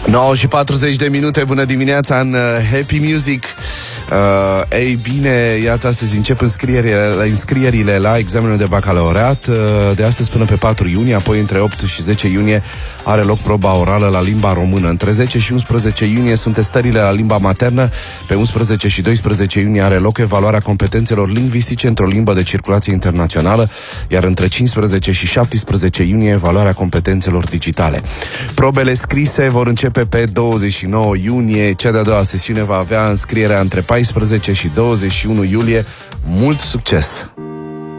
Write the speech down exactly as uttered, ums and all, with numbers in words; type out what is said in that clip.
nouă și patruzeci de minute, bună dimineața în uh, Happy Music. Uh, ei bine, iată, astăzi încep înscrierile, înscrierile la examenul de bacalaureat. Uh, de astăzi până pe patru iunie, apoi între opt și zece iunie are loc proba orală la limba română. Între zece și unsprezece iunie sunt testările la limba maternă. Pe unsprezece și doisprezece iunie are loc evaluarea competențelor lingvistice într-o limbă de circulație internațională, iar între cincisprezece și șaptesprezece iunie evaluarea competențelor digitale. Probele scrise vor începe pe douăzeci și nouă iunie. Cea de-a doua sesiune va avea înscrierea între paisprezece și douăzeci și unu iulie. Mult succes!